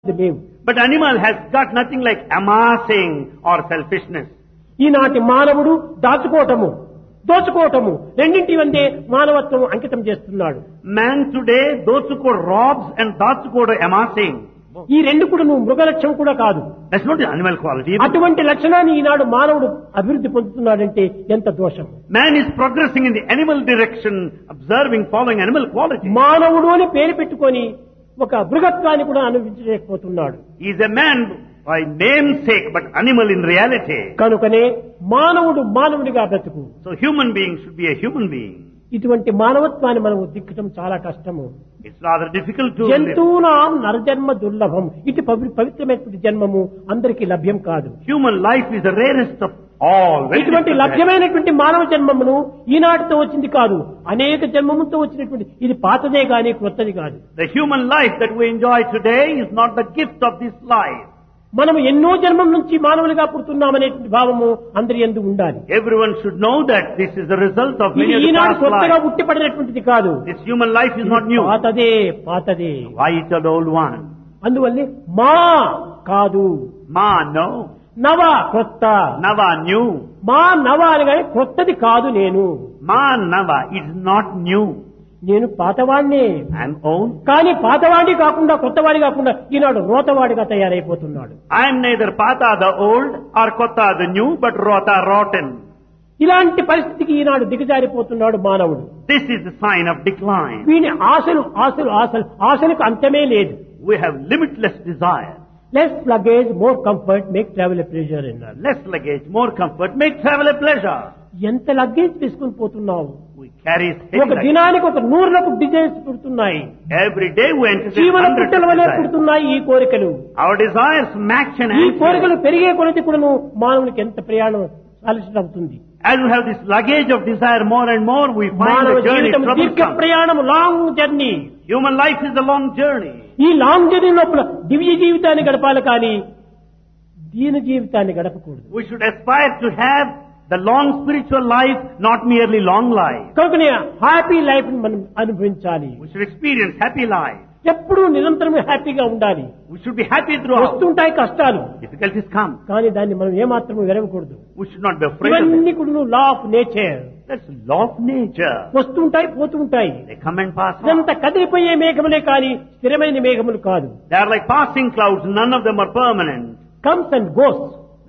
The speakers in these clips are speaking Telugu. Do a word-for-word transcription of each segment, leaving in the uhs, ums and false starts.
లేవు. But animal has got nothing like amassing or selfishness. ఈనాటి మానవుడు దాచుకోవటము దోచుకోవటము రెండింటి వందే మానవత్వం అంకితం చేస్తున్నాడు. Man today, dochuko robs and dachuko amassing. ఈ రెండు కూడా నువ్వు మృగ లక్షణం కూడా కాదు. That's not the animal quality. అటువంటి లక్షణాన్ని ఈనాడు మానవుడు అభివృద్ధి పొందుతున్నాడంటే ఎంత దోషం. Man is progressing in the animal direction, observing, following animal quality. మానవుడు అని పేరు పెట్టుకొని ఒక మృగత్వాన్ని కూడా అనుభవించలేకపోతున్నాడు. He is a man by namesake, but animal in reality. కనుకనే మానవుడు మానవుడిగా బ్రతుకు. So human being should be a human being. ఇటువంటి మానవత్వాన్ని మనం దిక్కటం చాలా కష్టము. It's rather difficult to live. జంతువునాం నరజన్మ దుర్లభం. ఇటు పవి- పవిత్రమైనటువంటి జన్మము అందరికీ లభ్యం కాదు. Human life is the rarest of all. Very ఇటువంటి difficult. లభ్యమైనటువంటి మానవ జన్మమును ఈనాటితో వచ్చింది కాదు, అనేక జన్మములతో వచ్చినటువంటి ఇది పాతదే గాని క్రొత్తది కాదు. The human life that we enjoy today is not the gift of this life. మనం ఎన్నో జన్మం నుంచి మానవులుగా పుడుతున్నామనేటువంటి భావము అందరి యందు ఉండాలి. Everyone should know that this is the result of ఇది many of the Eenadu past కొత్తగా lives. ఉట్టిపడినటువంటిది కాదు. This human life is not new. పాతదే పాతదే. Why it's an old one? అందువల్లే మా కాదు, Ma, no. నవ కొత్త. Nava, new. మా నవ అనగానే కొత్తది కాదు. నేను Ma, Nava, it's not new. నేను పాతవాడినే. I'm old. కానీ పాతవాడి కాకుండా కొత్తవాడి కాకుండా ఈనాడు రోతవాడిగా తయారైపోతున్నాడు. I'm neither Pata the old or Kotta the new, but Rota rotten. ఇలాంటి పరిస్థితికి ఈనాడు దిగజారిపోతున్నాడు మానవుడు. This is the sign of decline. వీని ఆశలు ఆశలు ఆశలు ఆశలకు అంతమే లేదు. We have limitless desire. Less luggage more comfort make travel a pleasure అన్నారు. Less luggage, more comfort, make travel a pleasure. ఎంత లగేజ్ తీసుకుని పోతున్నావు. We carry heavy ఒక luggage. దినానికి ఒక నూరులకు designs పుడుతున్నాయి. Every day we entertain జీవన hundreds పుట్టల of వలె desires. పుడుతున్నాయి ఈ కోరికలు. Our desires match and ఈ answer. కోరికలు పెరిగే కొలది కూడాను మానవునికి ఎంత ప్రయాణం అలసట అవుతుంది. As we have this luggage of desire more and more, we find మానవ the journey జీవితం దీర్ఘ troublesome. ప్రయాణం, long journey. Human life is a long journey. ఈ లాంగ్ జర్నీ లోపల దివ్య జీవితాన్ని గడపాలి కానీ దీన జీవితాన్ని గడపకూడదు. We should aspire to have the long spiritual life, not merely long life. కనుకనే హ్యాపీ లైఫ్ మనం అనుభవించాలి. We should experience happy life. ఎప్పుడూ నిరంతరం హ్యాపీగా ఉండాలి. We should be happy throughout. వస్తుంటాయి కష్టాలు, Difficulties come. కానీ దాన్ని మనం ఏమాత్రం విరవకూడదు. We should not be afraid of it. ఇవన్నీ కూడా law of nature. That's law of nature. వస్తుంటాయి పోతుంటాయి. They come and pass on. ఇదంతా కదిలిపోయే మేఘములే కానీ స్థిరమైన మేఘములు కాదు. They are like passing clouds. None of them are permanent. Comes and goes.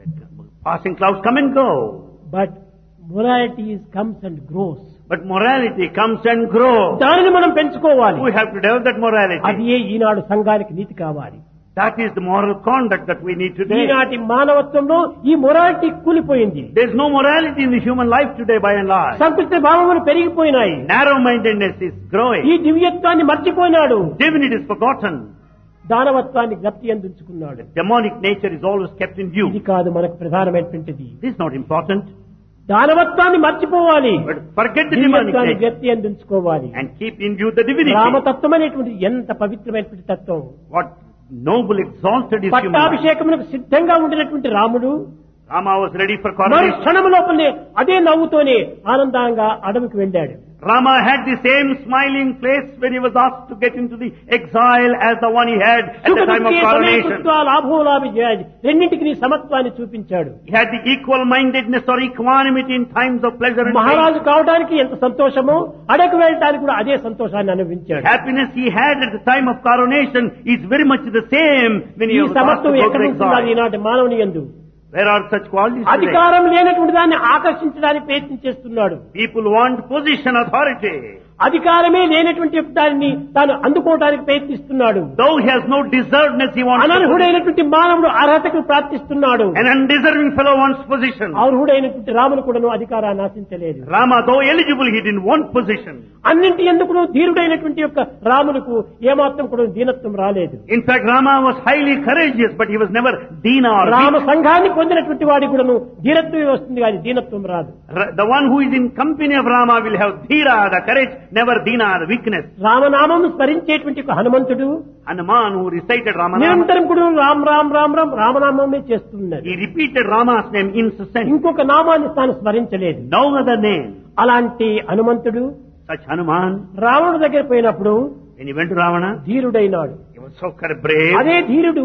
Passing clouds come and go. But morality comes and grows. But morality comes and grows. దానిని మనం పెంచుకోవాలి. We have to develop that morality. అది ఏ ఈనాడు సంఘానికి నీతి కావాలి. That is the moral conduct that we need today. ఈనాటి మానవత్వంలో ఈ మొరాలిటీ కూలిపోయింది. There is no morality in the human life today by and large. సంకుచిత భావములు పెరిగిపోయినాయి. Narrow-mindedness is growing. ఈ దివ్యత్వాన్ని మర్చిపోయినాడు. Divinity is forgotten. దానవత్వాన్ని గప్తి అందుకున్నాడు. Demonic nature is always kept in view. ఇది కాదు మనకు ప్రధానమైనటువంటిది. This is not important. దానవత్వాన్ని మర్చిపోవాలి, But forget the demonic దివ్యత్వాన్ని nature గప్తి అందుకోవాలి. and keep in view the divinity. రామతత్వం అనేటువంటిది ఎంత పవిత్రమైనటువంటి తత్వం. What noble, exalted is human life. పట్టాభిషేకమునకు సిద్ధంగా ఉండినటువంటి రాముడు Rama was ready for మరి coronation. క్షణము లోపలనే అదే నవ్వుతోనే ఆనందంగా అడవికి వెళ్ళాడు. Rama had the same smiling face when he was asked to get into the exile as the one he had at the time of coronation. లాభోలాభి రెండింటికి నీ సమత్వాన్ని చూపించాడు. He had the equal mindedness or equanimity in times of pleasure and pain. మహారాజు కావడానికి ఎంత సంతోషమో అడవికి వెళ్ళడానికి కూడా అదే సంతోషాన్ని అనుభవించాడు. Happiness he had at the time of coronation is very much the same when he ఈ was asked to సమత్వం go ఎక్కడ to ఉంటున్నది exile. ఈనాటి మానవుని యందు. Where are such qualities today? అధికారం లేనటువంటి దాన్ని ఆకర్షించడానికి ప్రయత్నం చేస్తున్నాడు. People want position, authority. అధికారమే లేనటువంటి దానిని తాను అందుకోవడానికి ప్రయత్నిస్తున్నాడు. Though he has no deservedness, he wants position. అనర్హుడైనటువంటి మానవుడు అర్హతకు ప్రార్థిస్తున్నాడు. An undeserving fellow wants position. అర్హుడైనటువంటి రాముడు కూడాను అధికారాన్ని ఆశించలేదు. Rama, though eligible, he didn't want position. అన్నింటి ఎందుకు ధీరుడైనటువంటి యొక్క రాములకు ఏమాత్రం కూడా దీనత్వం రాలేదు. In fact, Rama was highly courageous, but he was never Dina or Rama weak. సంఘాన్ని పొందినటువంటి వాడి కూడాను ధీరత్వమే వస్తుంది కానీ దీనత్వం రాదు. Ra- The one who is in company of Rama will have Dhira, the courage, never Dina, the weakness. రామనామం స్మరించేటువంటి ఒక హనుమంతుడు Hanuman, who recited Ramanama, నిరంతరం కూడా రామ్ రామ్ రామ్ రామ్ రామనామమే చేస్తున్నది. he repeated Rama's name incessantly. ఇంకొక నామాన్ని తాను స్మరించలేదు. No other name. అలాంటి హనుమంతుడు Such Hanuman, రావణుడి దగ్గర పోయినప్పుడు when he went to Ravana, ధీరుడైనాడు. he was so brave. అదే ధీరుడు